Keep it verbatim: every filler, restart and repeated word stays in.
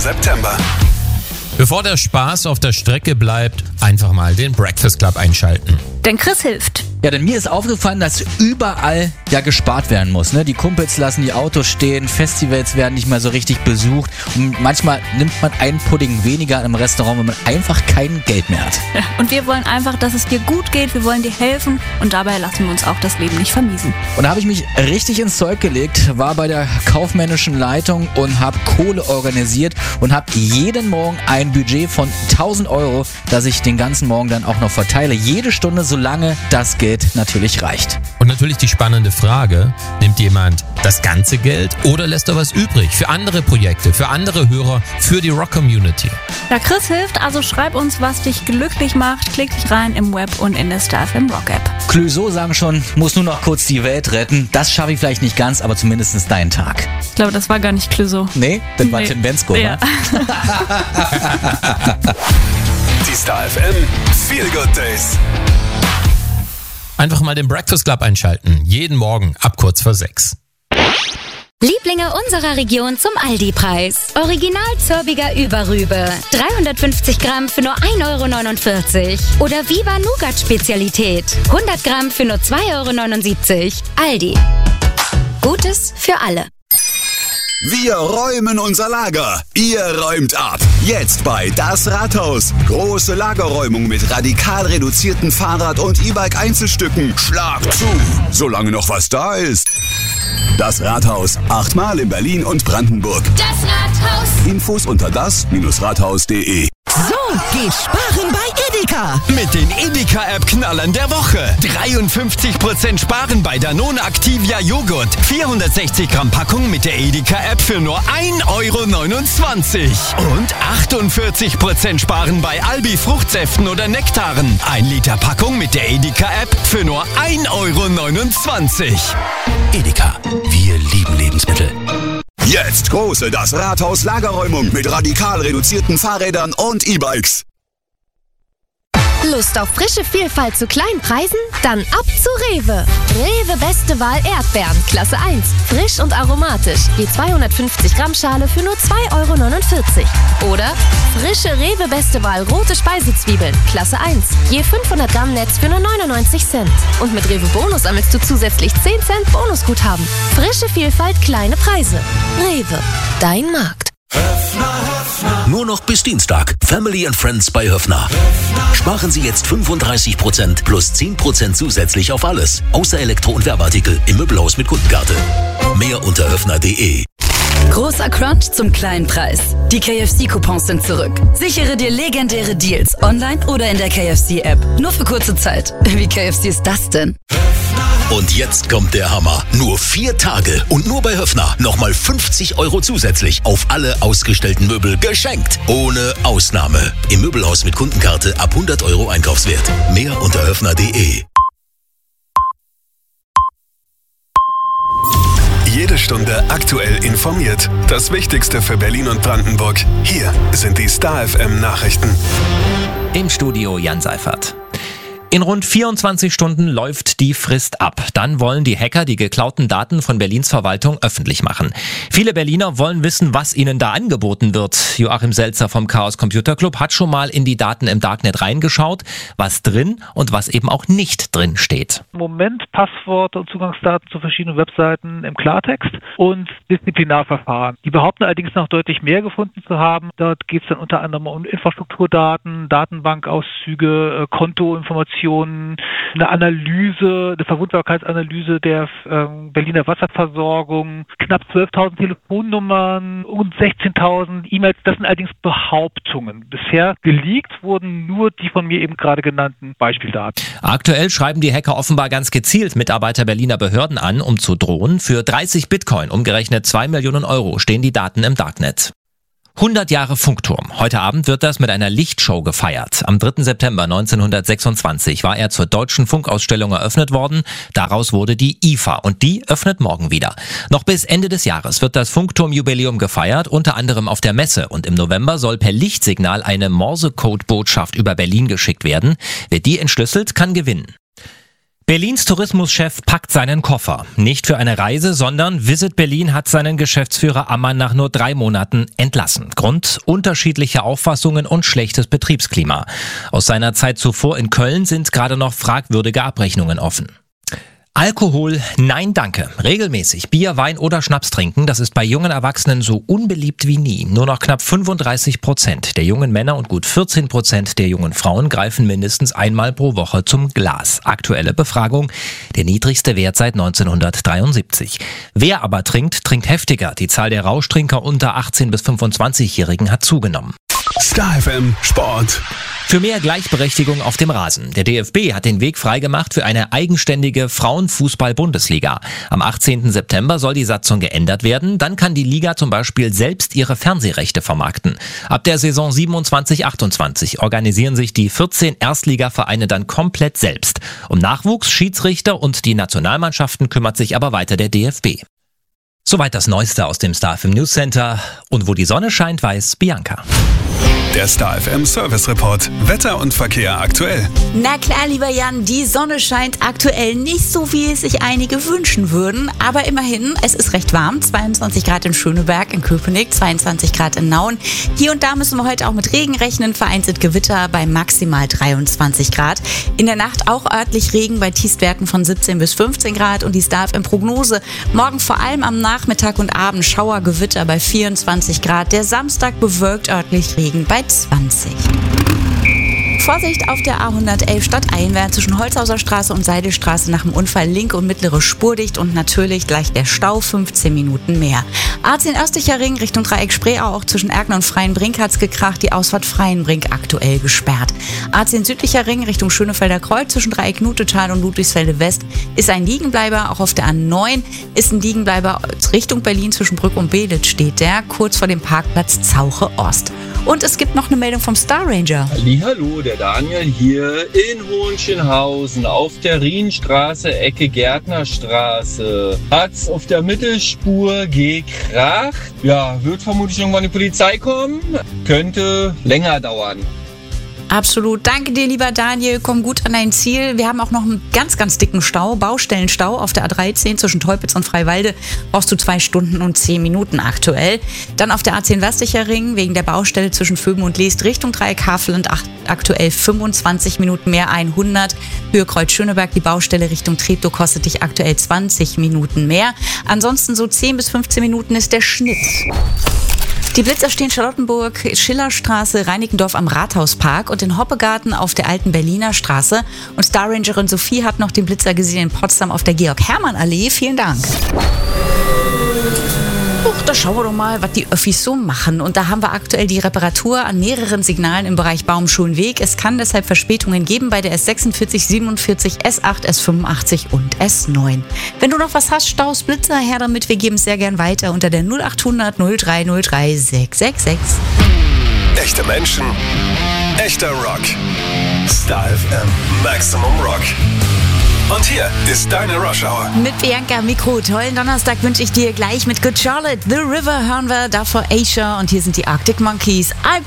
September. Bevor der Spaß auf der Strecke bleibt, einfach mal den Breakfast Club einschalten. Denn Chris hilft. Ja, denn mir ist aufgefallen, dass überall ja gespart werden muss. Ne? Die Kumpels lassen die Autos stehen, Festivals werden nicht mehr so richtig besucht und manchmal nimmt man einen Pudding weniger im Restaurant, wenn man einfach kein Geld mehr hat. Ja, und wir wollen einfach, dass es dir gut geht, wir wollen dir helfen und dabei lassen wir uns auch das Leben nicht vermiesen. Und da habe ich mich richtig ins Zeug gelegt, war bei der kaufmännischen Leitung und habe Kohle organisiert und habe jeden Morgen ein Budget von tausend Euro, das ich den ganzen Morgen dann auch noch verteile. Jede Stunde, solange das Geld natürlich reicht. Und natürlich die spannende Frage, nimmt jemand das ganze Geld oder lässt er was übrig für andere Projekte, für andere Hörer, für die Rock-Community? Ja, Chris hilft, also schreib uns, was dich glücklich macht. Klick dich rein im Web und in der Star F M Rock App. Clouseau sagen schon, muss nur noch kurz die Welt retten. Das schaffe ich vielleicht nicht ganz, aber zumindest deinen Tag. Ich glaube, das war gar nicht Clouseau. Nee, das war Nee. Tim Bensko, Ja. ne? Die Star F M Feel Good Days. Einfach mal den Breakfast Club einschalten. Jeden Morgen ab kurz vor sechs. Lieblinge unserer Region zum Aldi-Preis. Original Zörbiger Überrübe. dreihundertfünfzig Gramm für nur ein Euro neunundvierzig. Oder Viva Nougat Spezialität. hundert Gramm für nur zwei Euro neunundsiebzig. Aldi. Gutes für alle. Wir räumen unser Lager. Ihr räumt ab. Jetzt bei Das Rathaus. Große Lagerräumung mit radikal reduzierten Fahrrad- und E-Bike-Einzelstücken. Schlag zu, solange noch was da ist. Das Rathaus. Achtmal in Berlin und Brandenburg. Das Rathaus. Infos unter das Rathaus punkt de. So geht sparen bei Edeka. Mit den Edeka-App-Knallern der Woche. dreiundfünfzig Prozent sparen bei Danone Activia Joghurt. vierhundertsechzig Gramm Packung mit der Edeka-App für nur ein Euro neunundzwanzig. Und achtundvierzig Prozent sparen bei Albi Fruchtsäften oder Nektaren. ein Liter Packung mit der Edeka-App für nur ein Euro neunundzwanzig. Edeka, wir lieben Lebensmittel. Jetzt große Das Rathaus Lagerräumung mit radikal reduzierten Fahrrädern und E-Bikes. Lust auf frische Vielfalt zu kleinen Preisen? Dann ab zu Rewe. Rewe Beste Wahl Erdbeeren, Klasse eins. Frisch und aromatisch. Je zweihundertfünfzig Gramm Schale für nur zwei Euro neunundvierzig. Oder frische Rewe Beste Wahl rote Speisezwiebeln, Klasse eins. Je fünfhundert Gramm Netz für nur neunundneunzig Cent. Und mit Rewe Bonus sammelst du zusätzlich zehn Cent Bonusguthaben. Frische Vielfalt, kleine Preise. Rewe, dein Markt. Nur noch bis Dienstag. Family and Friends bei Höffner. Sparen Sie jetzt fünfunddreißig Prozent plus zehn Prozent zusätzlich auf alles. Außer Elektro- und Werbeartikel im Möbelhaus mit Kundenkarte. Mehr unter höffner punkt de. Großer Crunch zum kleinen Preis. Die K F C-Coupons sind zurück. Sichere dir legendäre Deals online oder in der K F C-App. Nur für kurze Zeit. Wie K F C ist das denn? Und jetzt kommt der Hammer. Nur vier Tage und nur bei Höffner. Nochmal fünfzig Euro zusätzlich auf alle ausgestellten Möbel geschenkt. Ohne Ausnahme. Im Möbelhaus mit Kundenkarte ab hundert Euro Einkaufswert. Mehr unter höffner punkt de. Jede Stunde aktuell informiert. Das Wichtigste für Berlin und Brandenburg. Hier sind die Star F M Nachrichten. Im Studio Jan Seifert. In rund vierundzwanzig Stunden läuft die Frist ab. Dann wollen die Hacker die geklauten Daten von Berlins Verwaltung öffentlich machen. Viele Berliner wollen wissen, was ihnen da angeboten wird. Joachim Selzer vom Chaos Computer Club hat schon mal in die Daten im Darknet reingeschaut, was drin und was eben auch nicht drin steht. Im Moment Passworte und Zugangsdaten zu verschiedenen Webseiten im Klartext und Disziplinarverfahren. Die behaupten allerdings noch deutlich mehr gefunden zu haben. Dort geht es dann unter anderem um Infrastrukturdaten, Datenbankauszüge, Kontoinformationen, eine Analyse, eine Verwundbarkeitsanalyse der äh, Berliner Wasserversorgung, knapp zwölftausend Telefonnummern und sechzehntausend E-Mails. Das sind allerdings Behauptungen. Bisher geleakt wurden nur die von mir eben gerade genannten Beispieldaten. Aktuell schreiben die Hacker offenbar ganz gezielt Mitarbeiter Berliner Behörden an, um zu drohen. Für dreißig Bitcoin, umgerechnet zwei Millionen Euro, stehen die Daten im Darknet. hundert Jahre Funkturm. Heute Abend wird das mit einer Lichtshow gefeiert. Am dritten September neunzehnhundertsechsundzwanzig war er zur Deutschen Funkausstellung eröffnet worden. Daraus wurde die I F A und die öffnet morgen wieder. Noch bis Ende des Jahres wird das Funkturm-Jubiläum gefeiert, unter anderem auf der Messe. Und im November soll per Lichtsignal eine Morse-Code-Botschaft über Berlin geschickt werden. Wer die entschlüsselt, kann gewinnen. Berlins Tourismuschef packt seinen Koffer. Nicht für eine Reise, sondern Visit Berlin hat seinen Geschäftsführer Ammann nach nur drei Monaten entlassen. Grund: unterschiedliche Auffassungen und schlechtes Betriebsklima. Aus seiner Zeit zuvor in Köln sind gerade noch fragwürdige Abrechnungen offen. Alkohol, nein danke. Regelmäßig Bier, Wein oder Schnaps trinken, das ist bei jungen Erwachsenen so unbeliebt wie nie. Nur noch knapp fünfunddreißig Prozent der jungen Männer und gut vierzehn Prozent der jungen Frauen greifen mindestens einmal pro Woche zum Glas. Aktuelle Befragung, der niedrigste Wert seit neunzehnhundertdreiundsiebzig. Wer aber trinkt, trinkt heftiger. Die Zahl der Rauschtrinker unter achtzehn- bis fünfundzwanzigjährigen hat zugenommen. Star F M Sport. Für mehr Gleichberechtigung auf dem Rasen. Der D F B hat den Weg freigemacht für eine eigenständige Frauenfußball-Bundesliga. Am achtzehnten September soll die Satzung geändert werden. Dann kann die Liga zum Beispiel selbst ihre Fernsehrechte vermarkten. Ab der Saison siebenundzwanzig achtundzwanzig organisieren sich die vierzehn Erstligavereine dann komplett selbst. Um Nachwuchs, Schiedsrichter und die Nationalmannschaften kümmert sich aber weiter der D F B. Soweit das Neueste aus dem Star F M News Center. Und wo die Sonne scheint, weiß Bianca. Der Star F M Service Report. Wetter und Verkehr aktuell. Na klar, lieber Jan, die Sonne scheint aktuell nicht so, wie es sich einige wünschen würden. Aber immerhin, es ist recht warm. zweiundzwanzig Grad in Schöneberg, in Köpenick, zweiundzwanzig Grad in Nauen. Hier und da müssen wir heute auch mit Regen rechnen. Vereinzelt Gewitter bei maximal dreiundzwanzig Grad. In der Nacht auch örtlich Regen bei Tiefstwerten von siebzehn bis fünfzehn Grad. Und die Star F M Prognose. Morgen vor allem am Nachmittag und Abend Schauergewitter bei vierundzwanzig Grad. Der Samstag bewölkt örtlich Regen bei zwanzig. Vorsicht auf der A hundertelf stadteinwärts zwischen Holzhauser Straße und Seidelstraße nach dem Unfall, linke und mittlere Spur dicht und natürlich gleich der Stau, fünfzehn Minuten mehr. A zehn Östlicher Ring Richtung Dreieck Spreeau, auch zwischen Erkner und Freienbrink hat's gekracht, die Ausfahrt Freienbrink aktuell gesperrt. A zehn Südlicher Ring Richtung Schönefelder Kreuz zwischen Dreieck Nutetal und Ludwigsfelde West ist ein Liegenbleiber, auch auf der A neun ist ein Liegenbleiber Richtung Berlin zwischen Brück und Belitz steht der, kurz vor dem Parkplatz Zauche Ost. Und es gibt noch eine Meldung vom Star Ranger. Hallihallo, der Daniel hier in Hohenschönhausen auf der Rienstraße, Ecke Gärtnerstraße. Hat's auf der Mittelspur gekracht. Ja, wird vermutlich irgendwann die Polizei kommen. Könnte länger dauern. Absolut. Danke dir, lieber Daniel. Komm gut an dein Ziel. Wir haben auch noch einen ganz, ganz dicken Stau, Baustellenstau auf der A dreizehn zwischen Teupitz und Freiwalde. Brauchst du zwei Stunden und zehn Minuten aktuell. Dann auf der A zehn Westlicher Ring wegen der Baustelle zwischen Vöben und Leest Richtung Dreieck Havelland aktuell fünfundzwanzig Minuten mehr, hundert. Höhe Kreuz Schöneberg, die Baustelle Richtung Treptow kostet dich aktuell zwanzig Minuten mehr. Ansonsten so zehn bis fünfzehn Minuten ist der Schnitt. Die Blitzer stehen Charlottenburg, Schillerstraße, Reinickendorf am Rathauspark und in Hoppegarten auf der alten Berliner Straße. Und Star Rangerin Sophie hat noch den Blitzer gesehen in Potsdam auf der Georg-Hermann-Allee. Vielen Dank. Uch, da schauen wir doch mal, was die Öffis so machen. Und da haben wir aktuell die Reparatur an mehreren Signalen im Bereich Baumschulenweg. Es kann deshalb Verspätungen geben bei der S sechsundvierzig, siebenundvierzig, S acht, S fünfundachtzig und S neun. Wenn du noch was hast, Staus, Blitzer, her damit. Wir geben es sehr gern weiter unter der null achthundert null drei null drei sechs sechs sechs. Echte Menschen, echter Rock. Star F M Maximum Rock. Und hier ist deine Rush Hour. Mit Bianca am Mikro. Tollen Donnerstag wünsche ich dir gleich mit Good Charlotte. The River hören wir, davor Asia und hier sind die Arctic Monkeys.